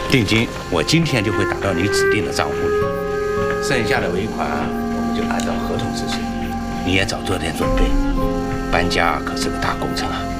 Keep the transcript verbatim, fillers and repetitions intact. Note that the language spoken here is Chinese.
定金我今天就会打到你指定的账户里，剩下的尾款我们就按照合同执行。你也早做点准备，搬家可是个大工程啊。